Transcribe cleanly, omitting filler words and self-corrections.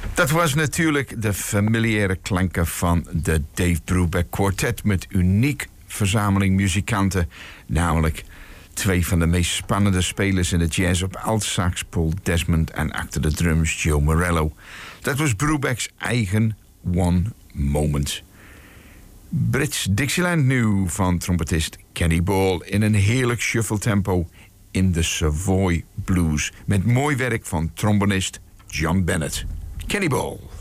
Dat was natuurlijk de familiare klanken van de Dave Brubeck Quartet met uniek verzameling muzikanten, namelijk twee van de meest spannende spelers in de jazz op altsax, Paul Desmond, en achter de drums Joe Morello. Dat was Brubeck's eigen One Moment. Brits Dixieland nu van trompetist Kenny Ball in een heerlijk shuffle tempo in de Savoy Blues met mooi werk van trombonist John Bennett. Kenny Ball.